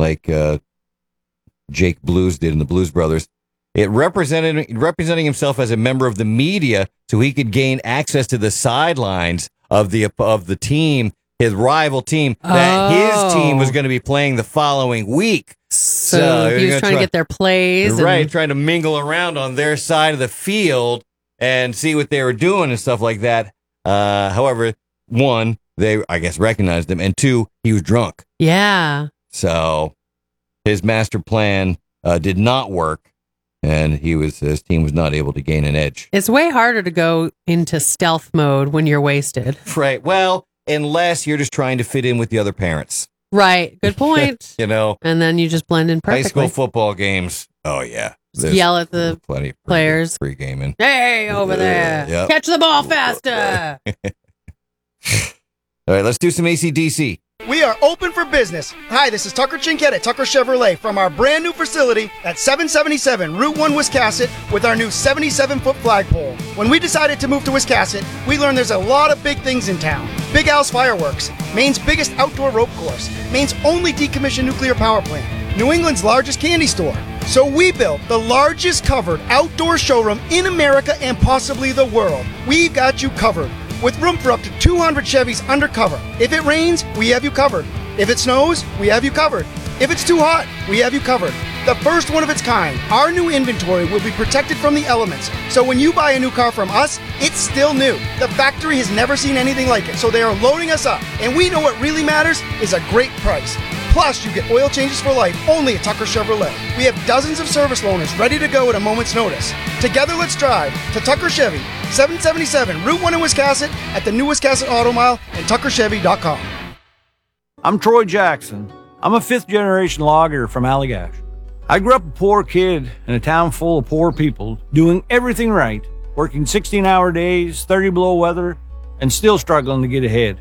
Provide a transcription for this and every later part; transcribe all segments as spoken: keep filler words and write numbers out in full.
like uh, Jake Blues did in the Blues Brothers. It represented representing himself as a member of the media so he could gain access to the sidelines of the of the team, his rival team, that Oh. his team was going to be playing the following week. So, So he you're was gonna trying try- to get their plays. Right, And, trying to mingle around on their side of the field and see what they were doing and stuff like that. Uh, however, one, they, I guess, recognized him, and two, he was drunk. yeah. So his master plan uh, did not work, and he was his team was not able to gain an edge. It's way harder to go into stealth mode when you're wasted. Right. Well, unless you're just trying to fit in with the other parents. Right. Good point. You know, And then you just blend in high school perfectly. football games. Oh, yeah. There's Yell at the plenty of free, players. free gaming. Hey, over there. Yep. Catch the ball faster. All right, let's do some A C D C. We are open for business. Hi, this is Tucker Chinkett at Tucker Chevrolet from our brand new facility at seven seventy-seven Route one Wiscasset with our new seventy-seven foot flagpole. When we decided to move to Wiscasset, we learned there's a lot of big things in town. Big Al's Fireworks, Maine's biggest outdoor rope course, Maine's only decommissioned nuclear power plant, New England's largest candy store. So we built the largest covered outdoor showroom in America and possibly the world. We've got you covered, with room for up to two hundred Chevys undercover. If it rains, we have you covered. If it snows, we have you covered. If it's too hot, we have you covered. The first one of its kind, our new inventory will be protected from the elements. So when you buy a new car from us, it's still new. The factory has never seen anything like it, so they are loading us up. And we know what really matters is a great price. Plus, you get oil changes for life only at Tucker Chevrolet. We have dozens of service loaners ready to go at a moment's notice. Together, let's drive to Tucker Chevy, seven seventy-seven Route one in Wiscasset, at the new Wiscasset Auto Mile, and tucker chevy dot com. I'm Troy Jackson. I'm a fifth-generation logger from Allagash. I grew up a poor kid in a town full of poor people, doing everything right, working sixteen-hour days, thirty below weather, and still struggling to get ahead.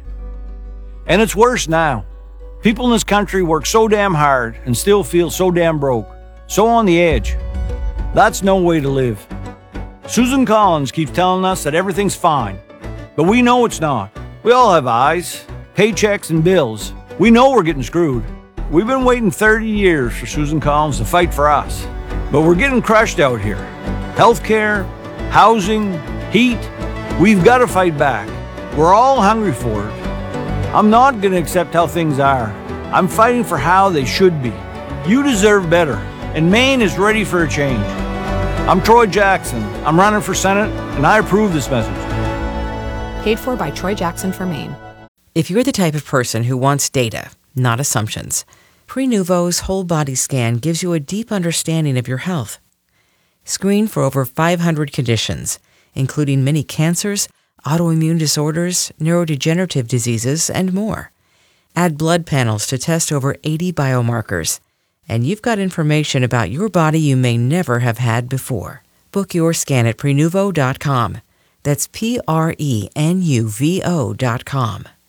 And it's worse now. People in this country work so damn hard and still feel so damn broke, so on the edge. That's no way to live. Susan Collins keeps telling us that everything's fine, but we know it's not. We all have eyes, paychecks, and bills. We know we're getting screwed. We've been waiting thirty years for Susan Collins to fight for us, but we're getting crushed out here. Healthcare, housing, heat, we've got to fight back. We're all hungry for it. I'm not going to accept how things are. I'm fighting for how they should be. You deserve better, and Maine is ready for a change. I'm Troy Jackson. I'm running for Senate, and I approve this message. Paid for by Troy Jackson for Maine. If you're the type of person who wants data, not assumptions, Prenuvo's whole body scan gives you a deep understanding of your health. Screen for over five hundred conditions, including many cancers, autoimmune disorders, neurodegenerative diseases, and more. Add blood panels to test over eighty biomarkers, and you've got information about your body you may never have had before. Book your scan at Prenuvo dot com. That's P R E N U V O dot com.